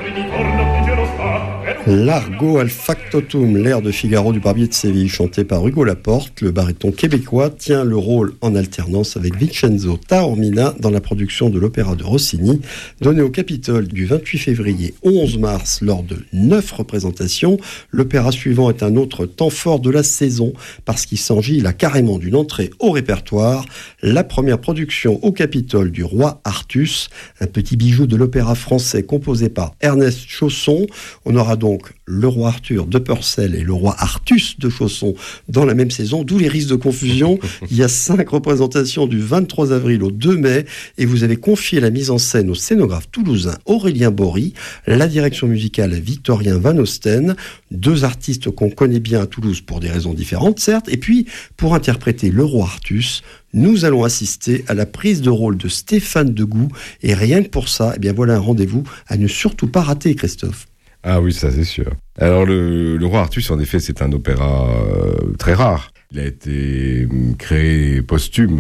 Largo al factotum, l'air de Figaro du Barbier de Séville, chanté par Hugo Laporte, le baryton québécois, tient le rôle en alternance avec Vincenzo Taormina dans la production de l'opéra de Rossini, donné au Capitole du 28 février au 11 mars lors de 9 représentations. L'opéra suivant est un autre temps fort de la saison parce qu'il s'agit là carrément d'une entrée au répertoire, la première production au Capitole du Roi Artus, un petit bijou de l'opéra français composé par Ernest Chausson. On aura donc le roi Arthur de Purcell et le roi Artus de Chausson dans la même saison, d'où les risques de confusion. Il y a 5 représentations du 23 avril au 2 mai et vous avez confié la mise en scène au scénographe toulousain Aurélien Bory, la direction musicale à Victorien Van Osten, 2 artistes qu'on connaît bien à Toulouse pour des raisons différentes certes, et puis pour interpréter le roi Artus, nous allons assister à la prise de rôle de Stéphane Degout et rien que pour ça, eh bien voilà un rendez-vous à ne surtout pas rater, Christophe. Ah oui, ça c'est sûr. Alors le Roi Artus, en effet, c'est un opéra très rare. Il a été créé posthume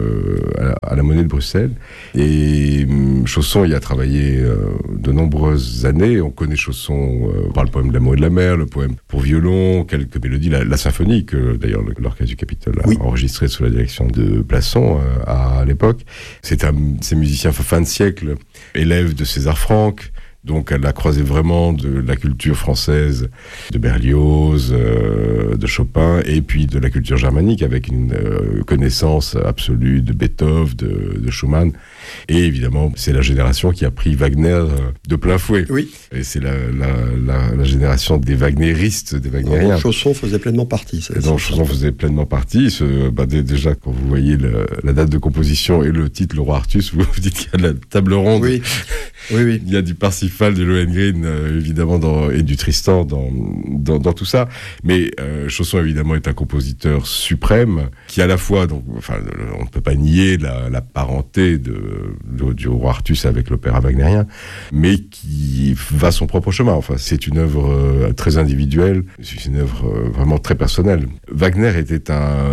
à la Monnaie de Bruxelles. Et Chausson y a travaillé de nombreuses années. On connaît Chausson par le poème de l'amour et de la mer, le poème pour violon, quelques mélodies, la symphonie que d'ailleurs l'Orchestre du Capitole a enregistrée sous la direction de Plasson à l'époque. C'est un de ces musiciens fin de siècle, élève de César Franck. Donc elle a croisé vraiment de la culture française, de Berlioz, de Chopin, et puis de la culture germanique avec une connaissance absolue de Beethoven, de Schumann. Et évidemment, c'est la génération qui a pris Wagner de plein fouet. Oui. Et c'est la génération des wagnéristes, des wagnériens. Chausson faisait pleinement partie. Chausson faisait pleinement partie. Déjà, quand vous voyez la date de composition et le titre, Le Roi Artus, vous vous dites qu'il y a la table ronde. Oui. Oui. Il y a du Parsifal, du Lohengrin, évidemment, et du Tristan dans tout ça. Mais Chausson, évidemment, est un compositeur suprême qui, à la fois, on ne peut pas nier la parenté du Roi Artus avec l'opéra wagnérien, mais qui va son propre chemin. Enfin, c'est une œuvre très individuelle, c'est une œuvre vraiment très personnelle. Wagner était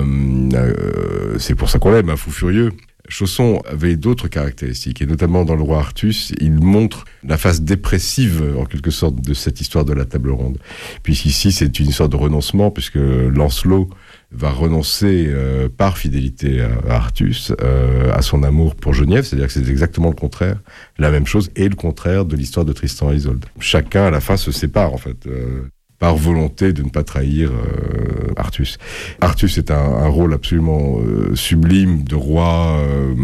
c'est pour ça qu'on l'aime, un fou furieux. Chausson avait d'autres caractéristiques, et notamment dans le Roi Artus, il montre la face dépressive, en quelque sorte, de cette histoire de la table ronde. Puisqu'ici, c'est une histoire de renoncement, puisque Lancelot va renoncer par fidélité à Artus, à son amour pour Genièvre, c'est-à-dire que c'est exactement le contraire, la même chose, et le contraire de l'histoire de Tristan et Isolde. Chacun, à la fin, se sépare, en fait, par volonté de ne pas trahir Artus. Artus est un rôle absolument sublime de roi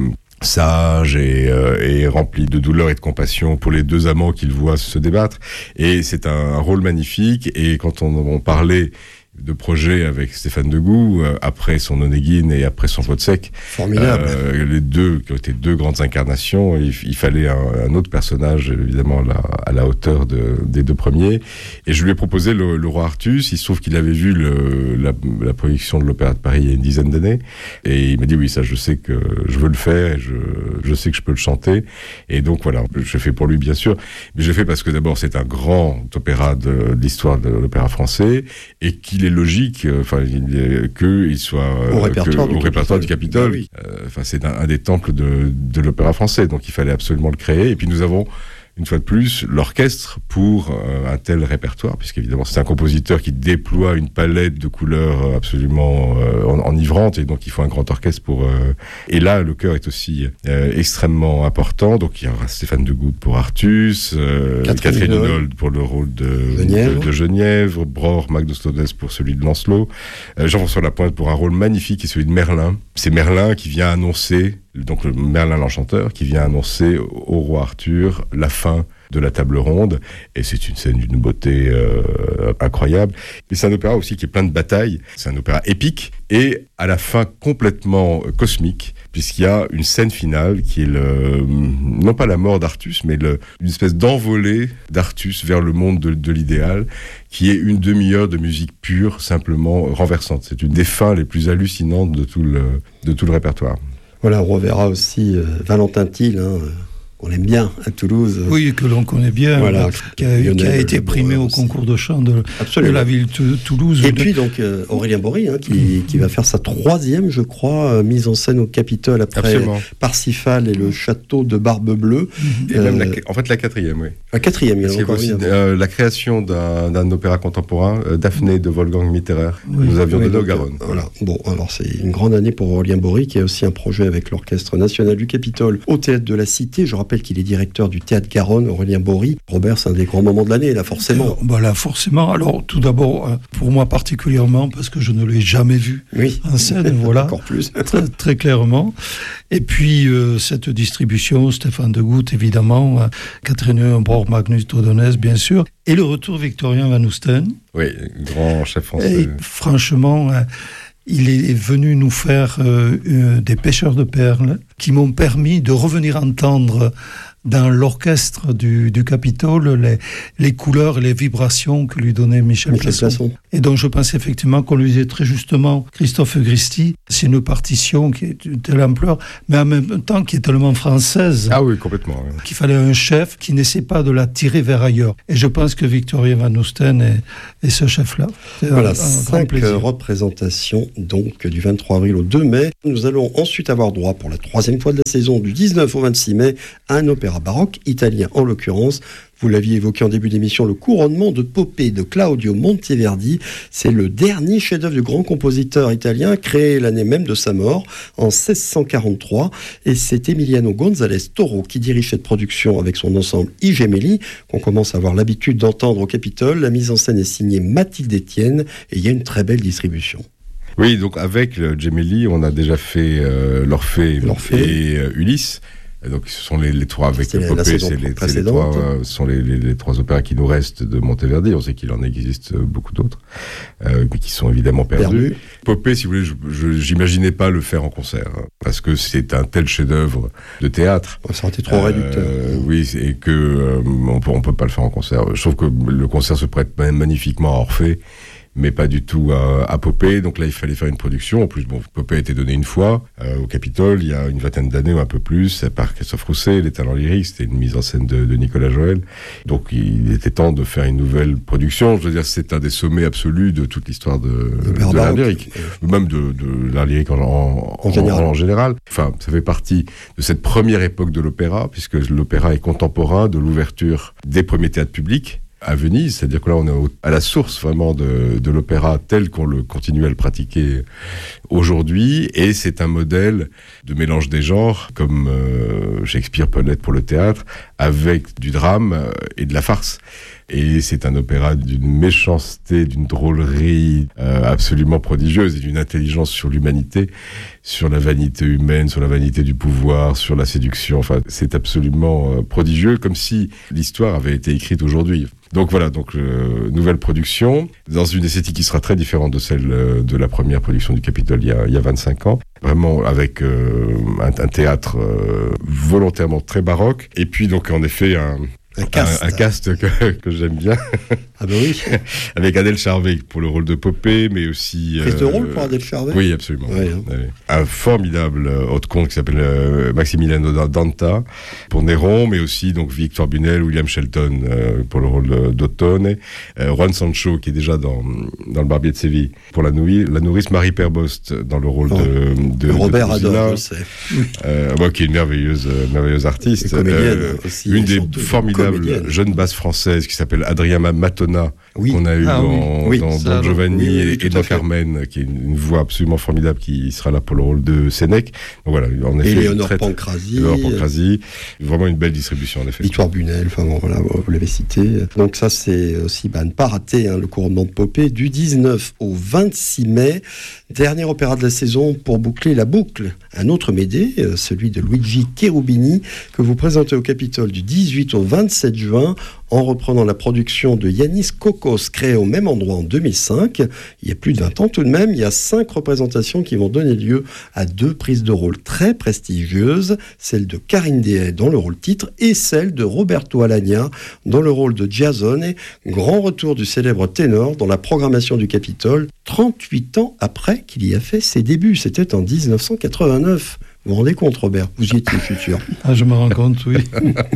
sage et rempli de douleur et de compassion pour les 2 amants qu'il voit se débattre. Et c'est un rôle magnifique. Et quand on parlait de projet avec Stéphane Degout, après son Onegin et après son Wozzeck. Formidable. Les 2, qui ont été 2 grandes incarnations, il fallait un autre personnage, évidemment, à la hauteur des 2 premiers. Et je lui ai proposé le Roi Artus. Il se trouve qu'il avait vu la projection de l'Opéra de Paris il y a une dizaine d'années. Et il m'a dit, oui, ça, je sais que je veux le faire, et je sais que je peux le chanter. Et donc, voilà, je fais pour lui, bien sûr. Mais je fais parce que, d'abord, c'est un grand opéra de l'histoire de l'opéra français, et qu'il est logique, qu'il soit au répertoire du Capitole. Oui. C'est un des temples de l'opéra français, donc il fallait absolument le créer. Et puis nous avons, une fois de plus, l'orchestre pour un tel répertoire, puisqu'évidemment c'est un compositeur qui déploie une palette de couleurs absolument enivrante, et donc il faut un grand orchestre pour... Et là, le chœur est aussi extrêmement important, donc il y aura Stéphane Degout pour Artus, Catherine Hinold pour le rôle de Genièvre, Bror Magnostodes pour celui de Lancelot, Jean-François Lapointe pour un rôle magnifique qui est celui de Merlin. C'est Merlin qui vient annoncer, donc le Merlin l'Enchanteur, qui vient annoncer au roi Arthur la fin de la table ronde, et c'est une scène d'une beauté incroyable. Et c'est un opéra aussi qui est plein de batailles, c'est un opéra épique, et à la fin complètement cosmique, puisqu'il y a une scène finale qui est non pas la mort d'Artus, mais une espèce d'envolée d'Artus vers le monde de l'idéal, qui est une demi-heure de musique pure, simplement renversante. C'est une des fins les plus hallucinantes de tout le répertoire. Voilà, on reverra aussi Valentin Thiel, on l'aime bien à Toulouse. Oui, que l'on connaît bien, voilà, qui a été primé au concours de chant de la ville de Toulouse. Et puis donc Aurélien Bory, qui va faire sa 3e, je crois, mise en scène au Capitole après Parsifal et le château de Barbe Bleue. Et même la 4e, oui. La 4e, il y a aussi la création d'un opéra contemporain, Daphné de Wolfgang Mitterer, que nous avions donné au Garonne. Voilà. Bon, alors c'est une grande année pour Aurélien Bory, qui a aussi un projet avec l'Orchestre National du Capitole au Théâtre de la Cité. Je rappelle qu'il est directeur du Théâtre Garonne, Aurélien Bory. Robert, c'est un des grands moments de l'année, là, forcément. Là, forcément. Alors, tout d'abord, pour moi particulièrement, parce que je ne l'ai jamais vu en scène, voilà. Encore plus. très, très clairement. Et puis, cette distribution, Stéphane Degout, évidemment, Catherine Broch, Magnus Todonès, bien sûr, et le retour Victorien Van Oesten. Oui, grand chef français. Et franchement, il est venu nous faire des pêcheurs de perles qui m'ont permis de revenir entendre dans l'orchestre du Capitole les couleurs et les vibrations que lui donnait Michel Plasson. Et donc je pense effectivement qu'on lui disait très justement, Christophe Gristi, c'est une partition qui est de telle ampleur, mais en même temps qui est tellement française. Ah oui, complètement. Oui. Qu'il fallait un chef qui n'essaie pas de la tirer vers ailleurs. Et je pense que Victorien Van Oesten est ce chef-là. C'est voilà, 5 représentations donc du 23 avril au 2 mai. Nous allons ensuite avoir droit pour la 3e fois de la saison, du 19 au 26 mai, à un opéra baroque, italien en l'occurrence. Vous l'aviez évoqué en début d'émission, le couronnement de Popée de Claudio Monteverdi. C'est le dernier chef-d'œuvre du grand compositeur italien, créé l'année même de sa mort, en 1643. Et c'est Emiliano González Toro qui dirige cette production avec son ensemble I Gemelli, qu'on commence à avoir l'habitude d'entendre au Capitole. La mise en scène est signée Mathilde Etienne et il y a une très belle distribution. Oui, donc avec le Gemelli, on a déjà fait l'Orphée et Ulysse. Et donc ce sont les trois avec Popée, sont les trois opéras qui nous restent de Monteverdi. On sait qu'il en existe beaucoup d'autres, mais qui sont évidemment perdus. Popée, si vous voulez, j'imaginais pas le faire en concert, parce que c'est un tel chef-d'œuvre de théâtre. Ça aurait été trop réducteur. Oui, et que on peut pas le faire en concert. Je trouve que le concert se prête magnifiquement à Orphée, mais pas du tout à Popée. Donc là, il fallait faire une production. En plus, Popée a été donné une fois au Capitole, il y a une vingtaine d'années ou un peu plus, par Christophe Rousset, Les Talents Lyriques. C'était une mise en scène de Nicolas Joël. Donc il était temps de faire une nouvelle production. Je veux dire, c'est un des sommets absolus de toute l'histoire de l'art lyrique, même de l'art lyrique en général. Enfin, ça fait partie de cette première époque de l'opéra, puisque l'opéra est contemporain de l'ouverture des premiers théâtres publics à Venise, c'est-à-dire que là on est à la source vraiment de l'opéra tel qu'on le continue à le pratiquer aujourd'hui, et c'est un modèle de mélange des genres comme Shakespeare peut l'être pour le théâtre, avec du drame et de la farce. Et c'est un opéra d'une méchanceté, d'une drôlerie absolument prodigieuse, et d'une intelligence sur l'humanité, sur la vanité humaine, sur la vanité du pouvoir, sur la séduction. Enfin, c'est absolument prodigieux, comme si l'histoire avait été écrite aujourd'hui. Donc voilà, nouvelle production, dans une esthétique qui sera très différente de celle de la première production du Capitole il y a 25 ans. Vraiment avec un théâtre volontairement très baroque. Et puis donc en effet un cast que j'aime bien. Ah ben oui. Avec Adèle Charvet pour le rôle de Popée, mais aussi... Prise de rôle pour Adèle Charvet ? Oui, absolument. Ouais, un formidable haut-de-conte qui s'appelle Maximiliano Danta pour Néron, mais aussi donc Victor Bunel, William Shelton pour le rôle d'Ottone, Juan Sancho qui est déjà dans le Barbier de Séville pour la nourrice Marie Perbost dans le rôle de Robert Ador, je sais. qui est une merveilleuse artiste. Aussi, une des formidables jeunes basses françaises qui s'appelle Adrien Matona, qu'on a eu dans Don Giovanni et dans Carmen, qui est une voix absolument formidable, qui sera là pour le rôle de Sénèque. Donc voilà, en effet. Et Léonore Pancrazi. Vraiment une belle distribution, en effet. Victoire Bunel, enfin bon, voilà, vous l'avez cité. Donc ça, c'est aussi ne pas rater le couronnement de Popée du 19 au 26 mai. Dernier opéra de la saison pour boucler la boucle. Un autre Médée, celui de Luigi Cherubini, que vous présentez au Capitole du 18 au 27 juin, en reprenant la production de Yanis Kokos, créée au même endroit en 2005. Il y a plus de 20 ans tout de même. Il y a 5 représentations qui vont donner lieu à 2 prises de rôle très prestigieuses, celle de Karine Dehaye dans le rôle titre et celle de Roberto Alagna dans le rôle de Giasone. Grand retour du célèbre ténor dans la programmation du Capitole, 38 ans après qu'il y a fait ses débuts. C'était en 1989. Vous vous rendez compte, Robert? Vous y étiez, je suis sûr. Ah, je me rends compte, oui.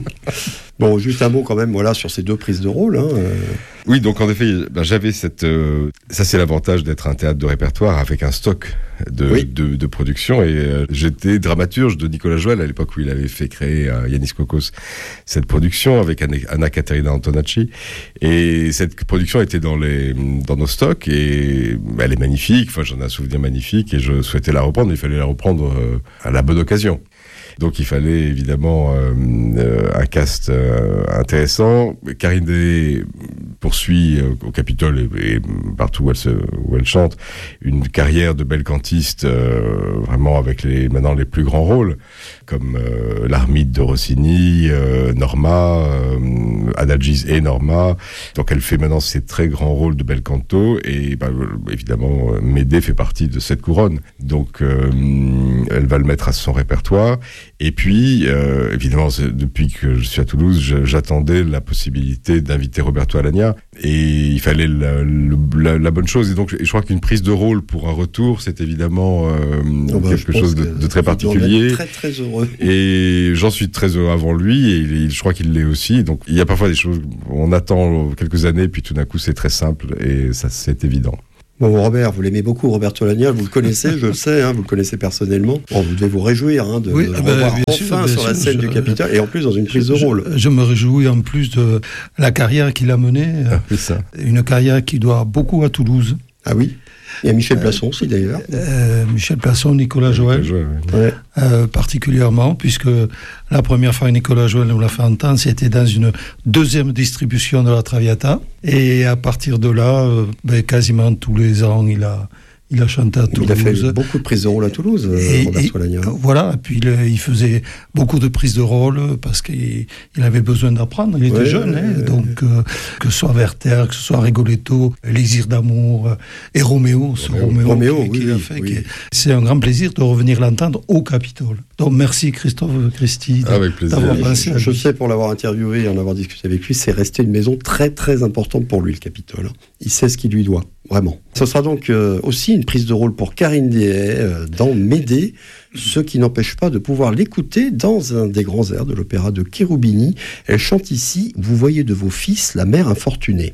Bon, juste un mot quand même, voilà, sur ces 2 prises de rôle. Oui, donc en effet, j'avais cette... ça, c'est l'avantage d'être un théâtre de répertoire avec un stock de production. Et j'étais dramaturge de Nicolas Joël à l'époque où il avait fait créer à Yanis Kokos cette production avec Anna Caterina Antonacci. Et cette production était dans nos stocks et elle est magnifique. Enfin, j'en ai un souvenir magnifique et je souhaitais la reprendre, mais il fallait la reprendre à la bonne occasion. Donc il fallait évidemment un cast intéressant. Karine Day poursuit au Capitole et partout où elle chante une carrière de belle cantiste, vraiment avec maintenant les plus grands rôles, comme l'Armide de Rossini, Norma, Adagis et Norma. Donc elle fait maintenant ses très grands rôles de bel canto et évidemment Médée fait partie de cette couronne. Donc elle va le mettre à son répertoire. Et puis, évidemment, depuis que je suis à Toulouse, j'attendais la possibilité d'inviter Roberto Alagna. Et il fallait la bonne chose. Et donc, je crois qu'une prise de rôle pour un retour, c'est évidemment quelque chose de très particulier. Très, très heureux. Et j'en suis très heureux avant lui. Et je crois qu'il l'est aussi. Donc, il y a parfois des choses, on attend quelques années, puis tout d'un coup, c'est très simple. Et ça, c'est évident. Bon, Robert, vous l'aimez beaucoup, Roberto Alagna, vous le connaissez, je le sais, vous le connaissez personnellement. Bon, vous devez vous réjouir de le revoir enfin sur la scène du Capitole, et en plus dans une prise de rôle. Je me réjouis en plus de la carrière qu'il a menée, une carrière qui doit beaucoup à Toulouse. Ah oui. Il y a Michel Plasson aussi d'ailleurs. Michel Plasson, Nicolas Joël, particulièrement, puisque la première fois que Nicolas Joël nous l'a fait entendre, c'était dans une 2e distribution de la Traviata. Et à partir de là, quasiment tous les ans, il a chanté à Toulouse. Il a fait beaucoup de prises de rôle à Toulouse, Roberto Alagna. Voilà, et puis il faisait beaucoup de prises de rôle parce qu'il avait besoin d'apprendre. Il était jeune, donc que ce soit Werther, que ce soit Rigoletto, L'Exir d'amour et Roméo. C'est un grand plaisir de revenir l'entendre au Capitole. Donc merci Christophe Christie d'avoir pensé à lui. Je sais, pour l'avoir interviewé et en avoir discuté avec lui, c'est resté une maison très très importante pour lui, le Capitole. Il sait ce qu'il lui doit. Vraiment. Ce sera donc aussi une prise de rôle pour Karine Day dans Médée, ce qui n'empêche pas de pouvoir l'écouter dans un des grands airs de l'opéra de Cherubini. Elle chante ici « Vous voyez de vos fils la mère infortunée ».